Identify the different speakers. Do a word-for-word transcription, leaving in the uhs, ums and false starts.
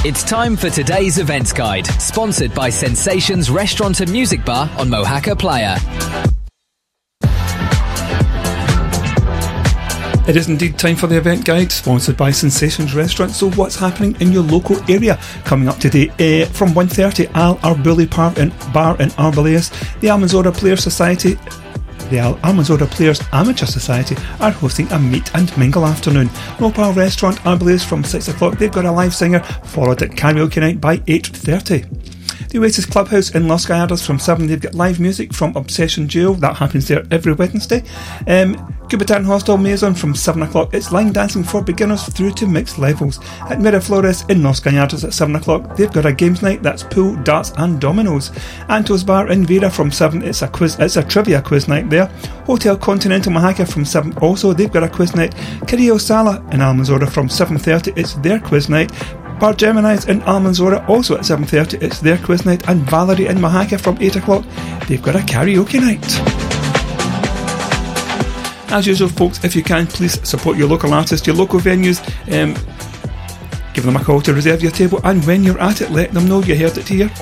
Speaker 1: It's time for today's events guide, sponsored by Sensations Restaurant and Music Bar on Mohaca Playa.
Speaker 2: It is indeed time for the event guide, sponsored by Sensations Restaurant. So what's happening in your local area? Coming up today, uh, from one thirty, Al Arbuli Bar in, Bar in Arbalais, the Almanzora Players Society, the Al Almanzora Players Amateur Society are hosting a meet and mingle afternoon. Nopal Restaurant Arbalais from six o'clock, they've got a live singer, followed at karaoke night by eight thirty. The Oasis Clubhouse in Los Gallardos from seven, they've got live music from Obsession Duo, that happens there every Wednesday. Um, Cubitan Hostel Maison from seven o'clock, it's line dancing for beginners through to mixed levels. At Miraflores in Los Gallardos at seven o'clock, they've got a games night, that's pool, darts and dominoes. Anto's Bar in Vera from seven, it's a quiz, it's a trivia quiz night there. Hotel Continental Mohaca from seven, also they've got a quiz night. Carrillo Sala in Almanzora from seven thirty, it's their quiz night. Bar Gemini's in Almanzora also at seven thirty, it's their quiz night. And Valerie in Mohaca from eight o'clock, they've got a karaoke night. As usual folks, if you can, please support your local artists, your local venues. Um, give them a call to reserve your table, and when you're at it, let them know you heard it here